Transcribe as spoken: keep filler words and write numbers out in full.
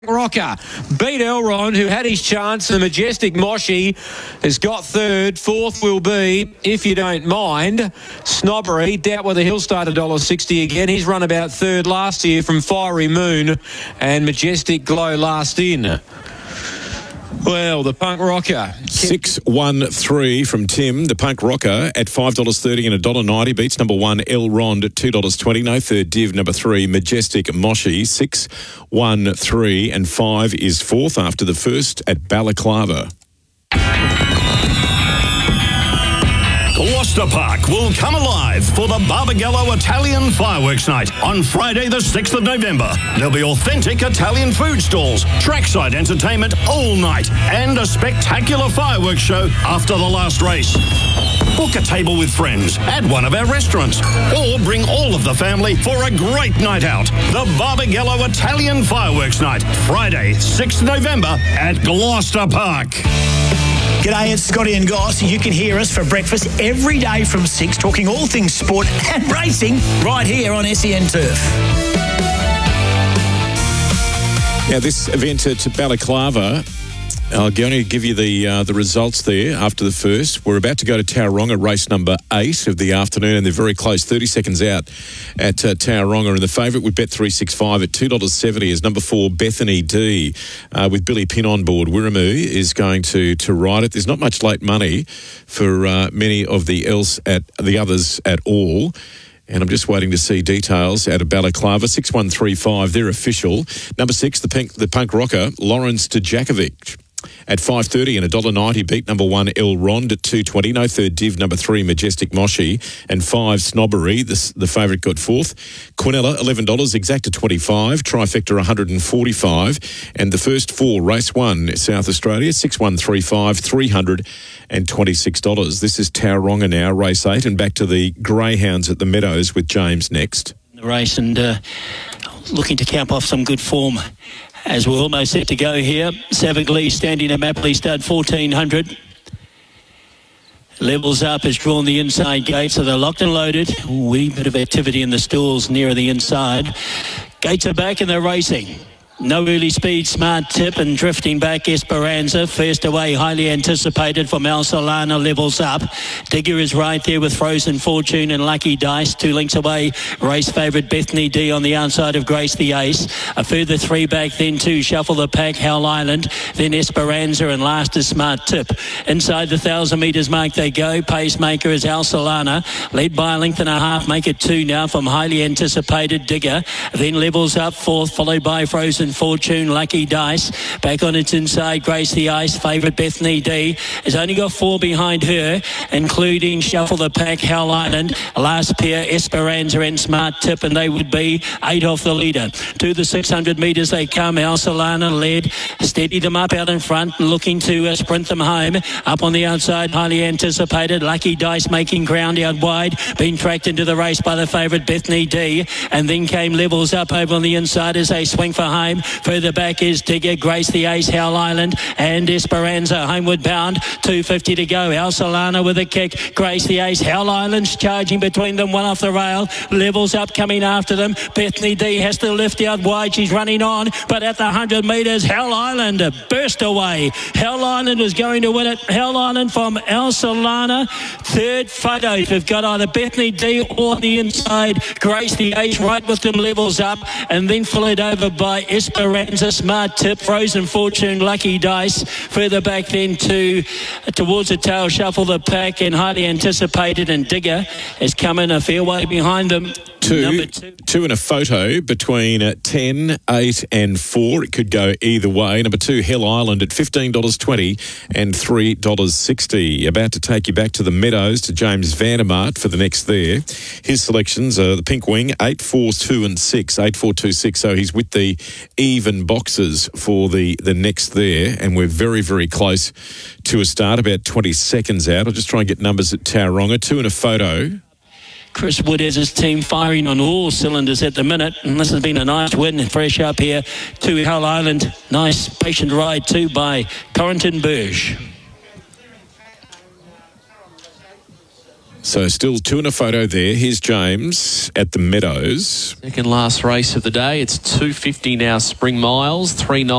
Rocker beat Elrond, who had his chance. The Majestic Moshi has got third. Fourth will be, if you don't mind, Snobbery. Doubt whether he'll start a one dollar sixty again. He's run about third last year from Fiery Moon and Majestic Glow last in. Well, the Punk Rocker. six one three from Tim. The Punk Rocker at five dollars thirty and one dollar ninety beats number one, Elrond at two dollars twenty. No third div. Number three, Majestic Moshi. six one three and five is fourth after the first at Balaclava. Gloucester Park will come alive for the Barbagallo Italian Fireworks Night on Friday the sixth of November. There'll be authentic Italian food stalls, trackside entertainment all night, and a spectacular fireworks show after the last race. Book a table with friends at one of our restaurants, or bring all of the family for a great night out. The Barbagallo Italian Fireworks Night, Friday, sixth of November at Gloucester Park. G'day, it's Scotty and Goss. You can hear us for breakfast every day from six, talking all things sport and racing right here on S E N Turf. Now, this event at Balaclava, I'll only give you the uh, the results there after the first. We're about to go to Tauranga, race number eight of the afternoon, and they're very close, thirty seconds out at uh, Tauranga. And the favourite with Bet three sixty-five at two dollars seventy is number four, Bethany D, uh, with Billy Pin on board. Wirramoo is going to, to ride it. There's not much late money for uh, many of the else at the others at all. And I'm just waiting to see details out of Balaclava. six one three five, they're official. Number six, the, pink, the Punk Rocker, Lawrence Djakovic. At five thirty and one dollar ninety beat number one, Elrond at two twenty. No third div. Number three, Majestic Moshi. And five, Snobbery. The, the favourite got fourth. Quinella, eleven dollars. Exacta, twenty-five. Trifecta, one hundred forty-five. And the first four, race one, South Australia, six one three five, three hundred twenty-six dollars. This is Tauranga now, race eight. And back to the Greyhounds at the Meadows with James next. The race and uh, looking to cap off some good form. As we're almost set to go here, Savick Lee standing at Mapley Stud, fourteen hundred. Levels Up has drawn the inside gate, so they're locked and loaded. A wee bit of activity in the stalls nearer the inside. Gates are back and they're racing. No early speed, Smart Tip, and drifting back Esperanza. First away, highly anticipated from El Solana, Levels Up. Digger is right there with Frozen Fortune and Lucky Dice. Two lengths away, race favourite Bethany D on the outside of Grace the Ace. A further three back, then two, Shuffle the Pack, Hell Island. Then Esperanza, and last is Smart Tip. Inside the one thousand metres mark they go. Pacemaker is El Solana, led by a length and a half. Make it two now from highly anticipated Digger. Then Levels Up fourth, followed by Frozen Fortune, Lucky Dice. Back on its inside, Grace the Ice. Favourite Bethany D has only got four behind her, including Shuffle the Pack, Hell Island. Last pair, Esperanza and Smart Tip, and they would be eight off the leader. To the six hundred metres they come. El Solana led, steady them up out in front and looking to uh, sprint them home. Up on the outside, highly anticipated, Lucky Dice making ground out wide, being tracked into the race by the favourite Bethany D, and then came Levels Up over on the inside as they swing for home. Further back is Digger, Grace the Ace, Hell Island, and Esperanza homeward bound. two fifty to go. El Solana with a kick. Grace the Ace, Hell Island's charging between them, one off the rail. Levels Up coming after them. Bethany D has to lift out wide. She's running on, but at the one hundred metres, Hell Island burst away. Hell Island is going to win it. Hell Island from El Solana. Third photos we've got either Bethany D or the inside. Grace the Ace right with them, Levels Up, and then followed over by Esperanza, Smart Tip, Frozen Fortune, Lucky Dice. Further back then to towards the tail, Shuffle the Pack, and highly anticipated, and Digger has come in a fair way behind them. Two, two. two in a photo between uh, ten, eight and four. It could go either way. Number two, Hell Island at fifteen dollars twenty and three dollars sixty. About to take you back to the Meadows to James Vandermart for the next there. His selections are the Pink Wing, eight, four, two and six. eight, four, two, six. So he's with the even boxes for the, the next there. And we're very, very close to a start, about twenty seconds out. I'll just try and get numbers at Tauranga. Two in a photo. Chris Wood has his team firing on all cylinders at the minute, and this has been a nice win, fresh up here to Hell Island. Nice patient ride too by Corrington Burge. So still two in a photo there. Here's James at the Meadows. Second last race of the day. It's two fifty now, Spring Miles, three nine.